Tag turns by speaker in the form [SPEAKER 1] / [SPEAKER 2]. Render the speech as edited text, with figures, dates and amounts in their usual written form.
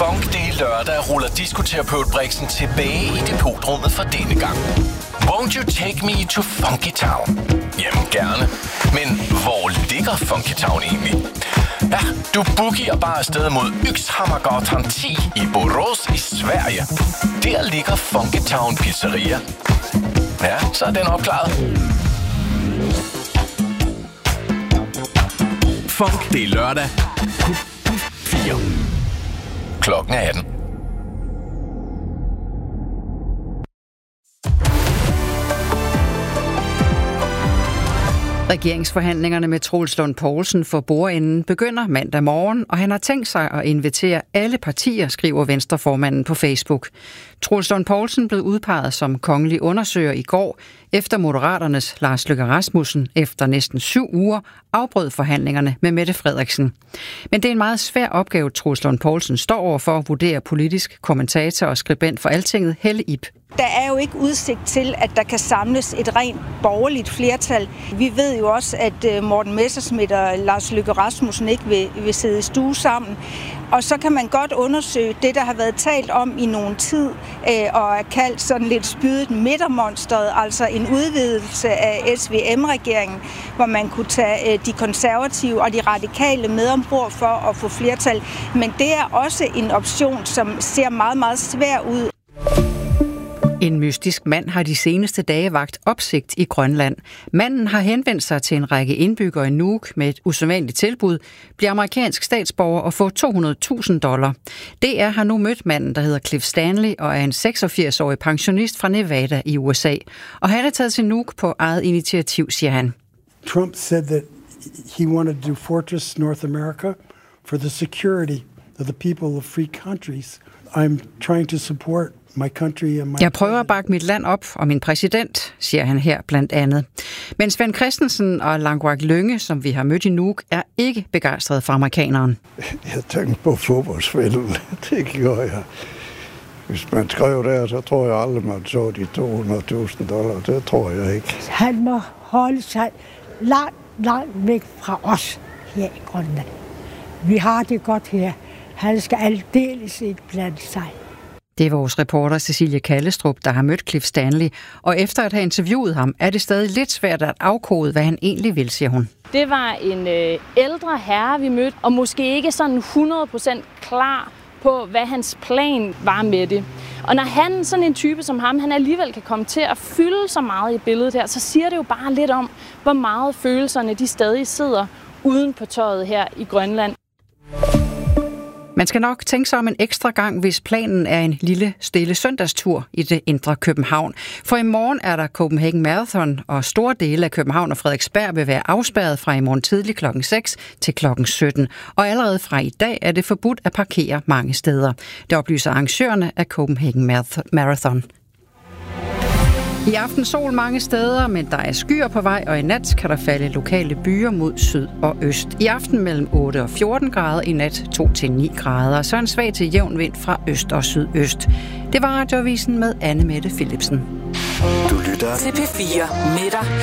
[SPEAKER 1] Funk, det er lørdag, ruller diskoterapeut Brixen tilbage i depotrummet for denne gang. Won't you take me to Funky Town? Jamen gerne. Men hvor ligger Funky Town egentlig? Ja, du bookier bare afsted mod Yxhammargatan 10 i Borås i Sverige. Der ligger Funky Town Pizzeria. Ja, så er den opklaret. Funk, det er lørdag. 4. Klokken er 18.
[SPEAKER 2] Regeringsforhandlingerne med Troels Lund Poulsen for bordenden begynder mandag morgen, og han har tænkt sig at invitere alle partier, skriver Venstreformanden på Facebook. Troels Lund Poulsen blev udpeget som kongelig undersøger i går, efter Moderaternes Lars Løkke Rasmussen efter næsten 7 uger afbrød forhandlingerne med Mette Frederiksen. Men det er en meget svær opgave, Troels Lund Poulsen står over for at vurdere politisk kommentator og skribent for Altinget Helle Ib.
[SPEAKER 3] Der er jo ikke udsigt til, at der kan samles et rent borgerligt flertal. Vi ved jo også, at Morten Messerschmidt og Lars Løkke Rasmussen ikke vil sidde i stue sammen. Og så kan man godt undersøge det, der har været talt om i nogen tid, og er kaldt sådan lidt spydet midtermonstret, altså en udvidelse af SVM-regeringen, hvor man kunne tage de konservative og de radikale med ombord for at få flertal. Men det er også en option, som ser meget, meget svær ud.
[SPEAKER 2] En mystisk mand har de seneste dage vakt opsigt i Grønland. Manden har henvendt sig til en række indbyggere i Nuuk med et usædvanligt tilbud, bliver amerikansk statsborger og får $200,000. DR har nu mødt manden, der hedder Cliff Stanley og er en 86-årig pensionist fra Nevada i USA. Og han er taget til Nuuk på eget initiativ, siger han.
[SPEAKER 4] Trump said that he wanted to do Fortress North America for the security of the people of free countries. I'm trying to support my country and my...
[SPEAKER 2] Jeg prøver at bakke mit land op og min præsident, siger han her blandt andet. Men Svend Christensen og Langwak Lynge, som vi har mødt i Nuuk, er ikke begejstrede for amerikaneren.
[SPEAKER 5] Jeg tænkte på fodboldspillet. Det gjorde jeg. Hvis man skrev der, så tror jeg aldrig, man så de $200,000. Det tror jeg ikke.
[SPEAKER 6] Han må holde sig langt væk fra os her i Grønland. Vi har det godt her. Han skal aldeles ikke blande sig.
[SPEAKER 2] Det er vores reporter Cecilie Kallestrup, der har mødt Cliff Stanley, og efter at have interviewet ham, er det stadig lidt svært at afkode, hvad han egentlig vil, siger hun.
[SPEAKER 7] Det var en ældre herre, vi mødte, og måske ikke sådan 100% klar på, hvad hans plan var med det. Og når han, sådan en type som ham, han alligevel kan komme til at fylde så meget i billedet her, så siger det jo bare lidt om, hvor meget følelserne de stadig sidder uden på tøjet her i Grønland.
[SPEAKER 2] Man skal nok tænke sig om en ekstra gang, hvis planen er en lille, stille søndagstur i det indre København. For i morgen er der Copenhagen Marathon, og store dele af København og Frederiksberg vil være afspærret fra i morgen tidlig klokken 6 til klokken 17. Og allerede fra i dag er det forbudt at parkere mange steder. Det oplyser arrangørerne af Copenhagen Marathon. I aften sol mange steder, men der er skyer på vej, og i nat kan der falde lokale byer mod syd og øst. I aften mellem 8 og 14 grader, i nat 2-9 grader, så en svag til jævn vind fra øst og sydøst. Det var Radioavisen med Anne Mette Philipsen.
[SPEAKER 8] Du lytter til P4 med dig